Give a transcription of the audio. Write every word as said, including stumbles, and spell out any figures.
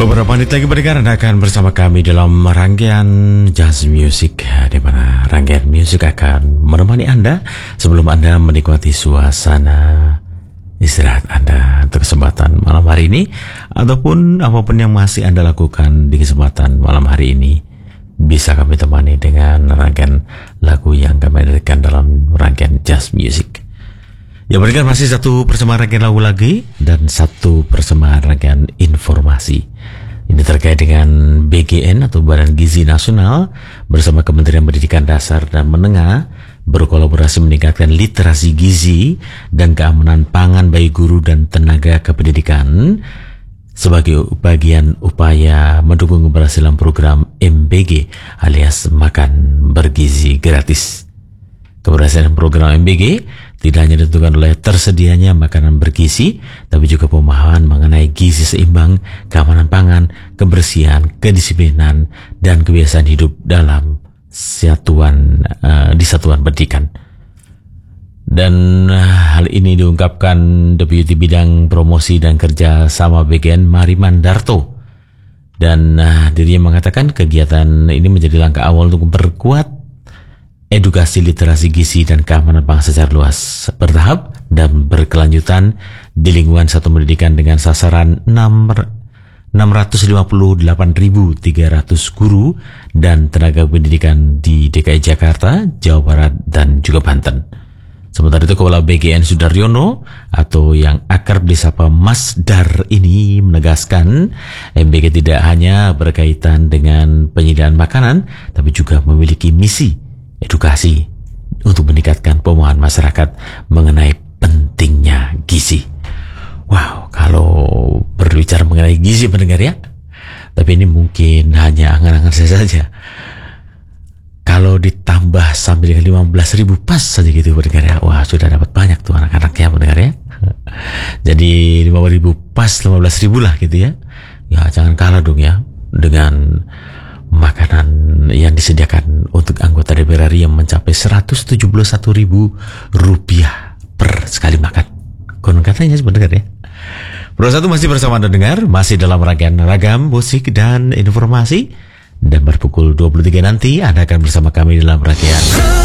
Beberapa menit lagi pendengar Anda akan bersama kami dalam rangkaian Jazz Music, di mana rangkaian musik akan menemani Anda sebelum Anda menikmati suasana istirahat Anda untuk kesempatan malam hari ini, ataupun apapun yang masih Anda lakukan di kesempatan malam hari ini, bisa kami temani dengan rangkaian lagu yang kami hadirkan dalam rangkaian Jazz Music. Ya, berikan masih satu persembahan rangkaian lagu lagi dan satu persembahan rangkaian informasi. Ini terkait dengan B G N atau Badan Gizi Nasional bersama Kementerian Pendidikan Dasar dan Menengah berkolaborasi meningkatkan literasi gizi dan keamanan pangan bagi guru dan tenaga kependidikan sebagai bagian upaya mendukung keberhasilan program M B G alias Makan Bergizi Gratis. Keberhasilan program M B G tidak hanya ditentukan oleh tersedianya makanan bergizi, tapi juga pemahaman mengenai gizi seimbang, keamanan pangan, kebersihan, kedisiplinan, dan kebiasaan hidup dalam satuan uh, di satuan pendidikan. Dan uh, hal ini diungkapkan Deputi Bidang Promosi dan Kerja Sama B G N Mari Mandarto. Dan uh, dirinya mengatakan kegiatan ini menjadi langkah awal untuk memperkuat edukasi literasi gizi dan keamanan pangan secara luas, bertahap dan berkelanjutan di lingkungan satuan pendidikan dengan sasaran enam ratus lima puluh delapan ribu tiga ratus guru dan tenaga pendidikan di D K I Jakarta, Jawa Barat, dan juga Banten. Sementara itu, Kepala B G N Sudaryono atau yang akrab disapa Mas Dar ini menegaskan M B G tidak hanya berkaitan dengan penyediaan makanan, tapi juga memiliki misi edukasi untuk meningkatkan pemahaman masyarakat mengenai pentingnya gizi. Wow, kalau berbicara mengenai gizi pendengar ya, tapi ini mungkin hanya angan-angan saya saja. Kalau ditambah sampai dengan lima belas ribu pas saja gitu pendengar ya, wah sudah dapat banyak tuh anak-anaknya pendengar ya. Jadi lima belas ribu pas lima belas ribu lah gitu ya. Ya jangan kalah dong ya dengan makanan yang disediakan untuk anggota D P R R I yang mencapai seratus tujuh puluh satu ribu rupiah per sekali makan. Konon katanya sebenarnya ya. Pro satu masih bersama Anda dengar, masih dalam rangkaian ragam musik dan informasi. Dan berpukul dua puluh tiga nanti Anda akan bersama kami dalam rangkaian